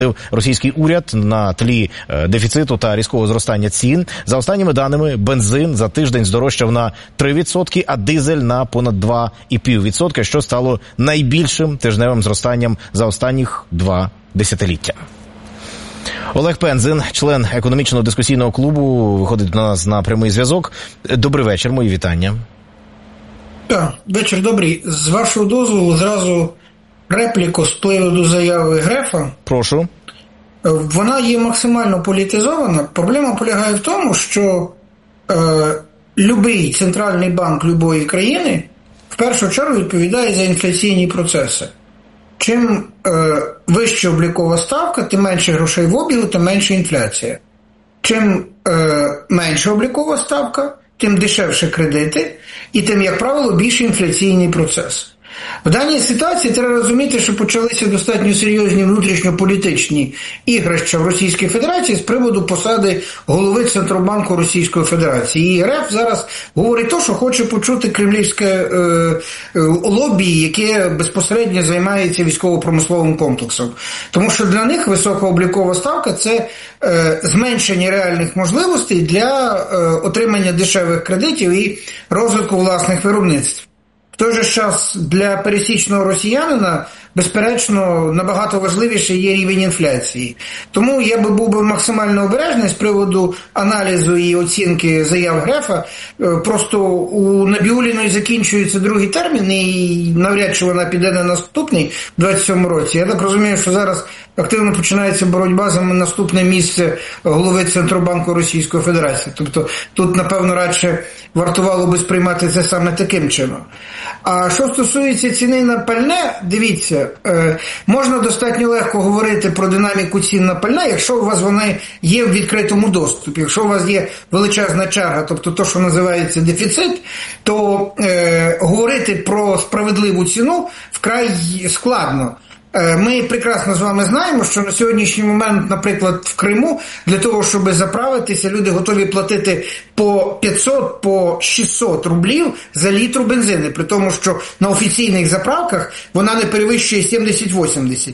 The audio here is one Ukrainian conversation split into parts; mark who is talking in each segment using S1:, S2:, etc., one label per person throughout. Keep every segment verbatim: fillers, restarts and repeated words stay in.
S1: російський уряд на тлі дефіциту та різкого зростання цін. За останніми даними, бензин за тиждень здорожчав на три відсотки, а дизель на понад два цілих п'ять відсотка, що стало найбільшим тижневим зростанням за останніх два десятиліття. Олег Пензин, член економічного дискусійного клубу, виходить до нас на прямий зв'язок. Добрий вечір, мої вітання.
S2: Так, вечір добрий. З вашого дозволу зразу репліку з приводу заяви Грефа.
S1: Прошу.
S2: Вона є максимально політизована. Проблема полягає в тому, що е, любий центральний банк любої країни в першу чергу відповідає за інфляційні процеси. Чим е, вища облікова ставка, тим менше грошей в обігу, тим менше інфляція. Чим е, менша облікова ставка, тим дешевше кредити, і тим, як правило, більше інфляційний процес. В даній ситуації треба розуміти, що почалися достатньо серйозні внутрішньополітичні ігрища в Російській Федерації з приводу посади голови Центробанку Російської Федерації. І РФ зараз говорить те, що хоче почути кремлівське е, е, лобі, яке безпосередньо займається військово-промисловим комплексом. Тому що для них висока облікова ставка – це е, зменшення реальних можливостей для е, отримання дешевих кредитів і розвитку власних виробництв. В той же час для пересічного росіянина, безперечно, набагато важливіше є рівень інфляції. Тому я би був би максимально обережний з приводу аналізу і оцінки заяв Грефа. Просто у Набіуліної закінчується другий термін, і навряд чи вона піде на наступний в двадцять сьомому році. Я так розумію, що зараз активно починається боротьба за наступне місце голови Центробанку Російської Федерації. Тобто тут, напевно, радше вартувало би сприймати це саме таким чином. А що стосується ціни на пальне, дивіться, е, можна достатньо легко говорити про динаміку цін на пальне, якщо у вас вони є в відкритому доступі. Якщо у вас є величезна черга, тобто то, що називається дефіцит, то е, говорити про справедливу ціну вкрай складно. Ми прекрасно з вами знаємо, що на сьогоднішній момент, наприклад, в Криму, для того, щоб заправитися, люди готові платити по п'ятсот, по шістсот рублів за літр бензину, при тому, що на офіційних заправках вона не перевищує сімдесят-вісімдесят.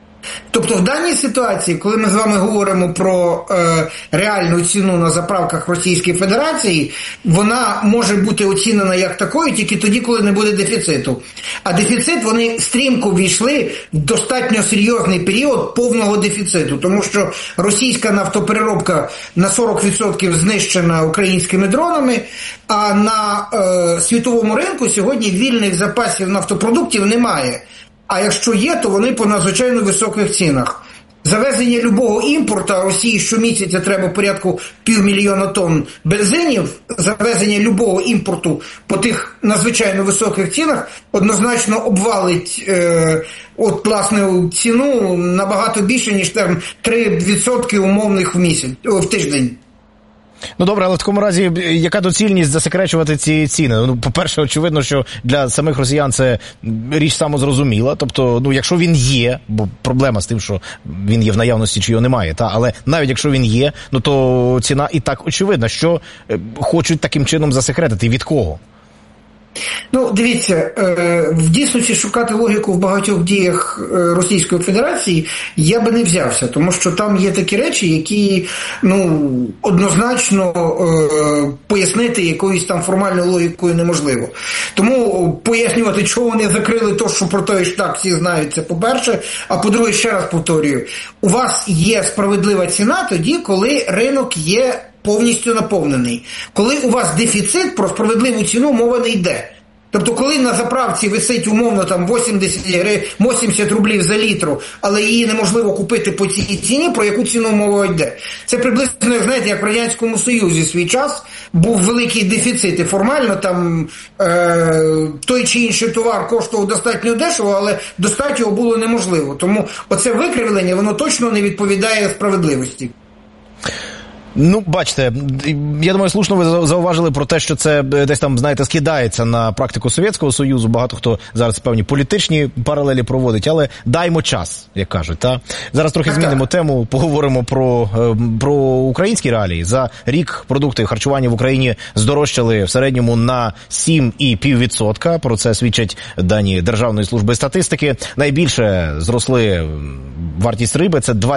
S2: Тобто в даній ситуації, коли ми з вами говоримо про е, реальну ціну на заправках Російської Федерації, вона може бути оцінена як такою тільки тоді, коли не буде дефіциту. А дефіцит, вони стрімко ввійшли в достатньо серйозний період повного дефіциту, тому що російська нафтопереробка на сорок відсотків знищена українськими дронами, а на е, світовому ринку сьогодні вільних запасів нафтопродуктів немає. А якщо є, то вони по надзвичайно високих цінах. Завезення любого імпорту, а Росії щомісяця треба порядку півмільйона тонн бензинів, завезення любого імпорту по тих надзвичайно високих цінах однозначно обвалить е, от, власне, ціну набагато більше, ніж там три відсотки умовних в місяць, о, в тиждень.
S1: Ну добре, але в такому разі, яка доцільність засекречувати ці ціни? Ну, по-перше, очевидно, що для самих росіян це річ самозрозуміла. Тобто, ну, якщо він є, бо проблема з тим, що він є в наявності, чи його немає, та, але навіть якщо він є, ну то ціна і так очевидна. Що хочуть таким чином засекретити? Від кого?
S2: Ну, дивіться, в дійсності шукати логіку в багатьох діях Російської Федерації я би не взявся, тому що там є такі речі, які, ну, однозначно пояснити якоюсь там формальною логікою неможливо. Тому пояснювати, чого вони закрили то, що про той штаб всі знають, це по-перше, а по-друге, ще раз повторюю, у вас є справедлива ціна тоді, коли ринок є повністю наповнений. Коли у вас дефіцит, про справедливу ціну мова не йде. Тобто, коли на заправці висить умовно там вісімдесят рублів за літру, але її неможливо купити по цій ціні, про яку ціну мова йде. Це приблизно, знаєте, як в Радянському Союзі свій час був великий дефіцит, і формально там е, той чи інший товар коштував достатньо дешево, але достати його було неможливо. Тому оце викривлення, воно точно не відповідає справедливості.
S1: Ну, бачите, я думаю, слушно ви зауважили про те, що це десь там, знаєте, скидається на практику Совєтського Союзу. Багато хто зараз певні політичні паралелі проводить, але даймо час, як кажуть. Та? Зараз трохи змінимо тему, поговоримо про, про українські реалії. За рік продукти харчування в Україні здорожчали в середньому на сім і п'ять відсотка. Про це свідчать дані Державної служби статистики. Найбільше зросли вартість риби – це